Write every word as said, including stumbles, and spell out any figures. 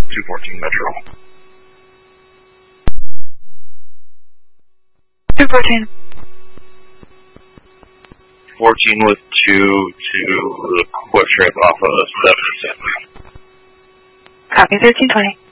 two fourteen Metro. two fourteen. fourteen with two to the quick trip off of seven. Copy, thirteen twenty.